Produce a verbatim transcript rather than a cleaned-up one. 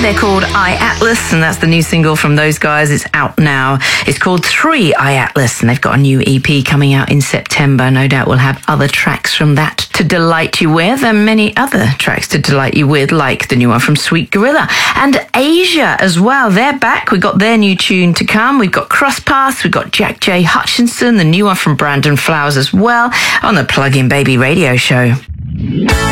They're called iAtlas, and that's the new single from those guys. It's out now. It's called Three iAtlas, and they've got a new E P coming out in September. No doubt we'll have other tracks from that to delight you with, and many other tracks to delight you with, like the new one from Sweet Gorilla. And Asia as well. They're back. We've got their new tune to come. We've got Crosspaths. We've got Jack J. Hutchinson, the new one from Brandon Flowers as well, on the Plug In Baby radio show.